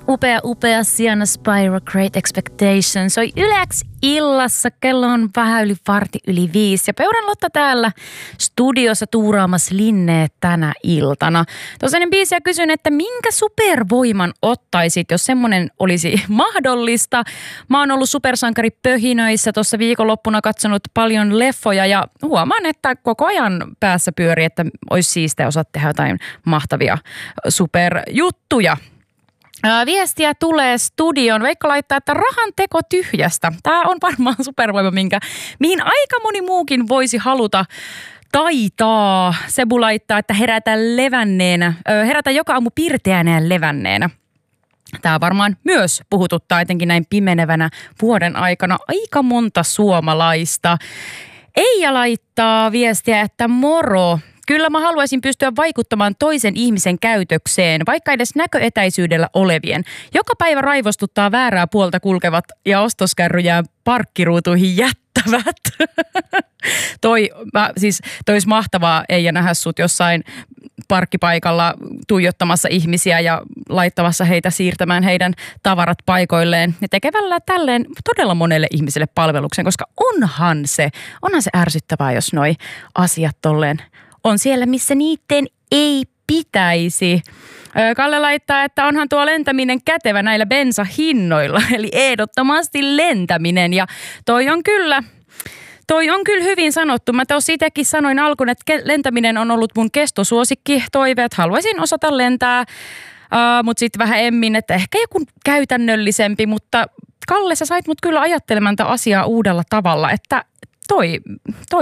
Upea Sienna Spyro, Great Expectations. Soi Ylex illassa, kello on vähän yli 4:45 ja Peuran Lotta täällä studiossa tuuraamassa Linneet tänä iltana. Tuossa ennen biisiä kysyn, että minkä supervoiman ottaisit, jos semmoinen olisi mahdollista. Mä oon ollut supersankaripöhinöissä tuossa viikonloppuna, katsonut paljon leffoja ja huomaan, että koko ajan päässä pyörii, että olisi siistiä osaa tehdä jotain mahtavia superjuttuja. Viestiä tulee studion. Veikko laittaa, että rahan teko tyhjästä. Tämä on varmaan supervoima, mihin aika moni muukin voisi haluta taitaa. Sebu laittaa, että herätä joka aamu pirteänä ja levänneenä. Tämä varmaan myös puhututtaa etenkin näin pimenevänä vuoden aikana aika monta suomalaista. Eija laittaa viestiä, että moro. Kyllä mä haluaisin pystyä vaikuttamaan toisen ihmisen käytökseen, vaikka edes näköetäisyydellä olevien. Joka päivä raivostuttaa väärää puolta kulkevat ja ostoskärryjään parkkiruutuihin jättävät. Toi olisi mahtavaa, Eija, nähdä sut jossain parkkipaikalla tuijottamassa ihmisiä ja laittamassa heitä siirtämään heidän tavarat paikoilleen ja tekevällä tälleen todella monelle ihmiselle palveluksen, koska onhan se ärsyttävää, jos noi asiat tolleen on siellä, missä niiden ei pitäisi. Kalle laittaa, että onhan tuo lentäminen kätevä näillä bensahinnoilla, eli ehdottomasti lentäminen. Ja toi on kyllä hyvin sanottu. Mä tuossa itsekin sanoin alkuun, että lentäminen on ollut mun kestosuosikki toive, että haluaisin osata lentää, mutta sitten vähän emmin, että ehkä joku käytännöllisempi, mutta Kalle, sä sait mut kyllä ajattelemaan tätä asiaa uudella tavalla, että toi